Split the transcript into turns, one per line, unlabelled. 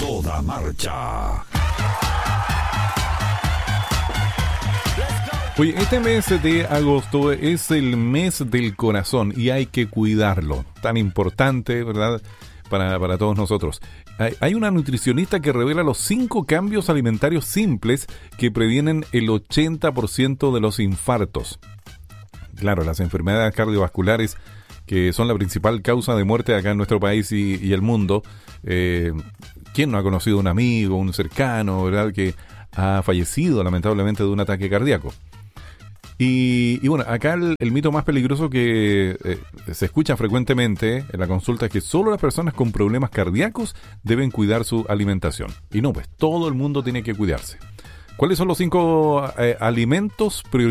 toda marcha.
Oye, este mes de agosto es el mes del corazón y hay que cuidarlo. Tan importante, ¿verdad? Para todos nosotros. Hay una nutricionista que revela los 5 cambios alimentarios simples que previenen el 80% de los infartos. Claro, las enfermedades cardiovasculares, que son la principal causa de muerte acá en nuestro país y el mundo. ¿Quién no ha conocido un amigo, un cercano, ¿verdad?, que ha fallecido lamentablemente de un ataque cardíaco? Y bueno, acá el mito más peligroso que se escucha frecuentemente en la consulta es que solo las personas con problemas cardíacos deben cuidar su alimentación. Y no, pues todo el mundo tiene que cuidarse. ¿Cuáles son los 5 alimentos prioritarios